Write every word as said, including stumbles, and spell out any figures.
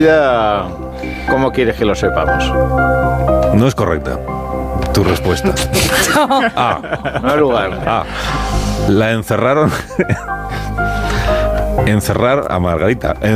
Ya, ¿cómo quieres que lo sepamos? No es correcta tu respuesta. A. No hay lugar. A. La encerraron. Encerrar a Margarita.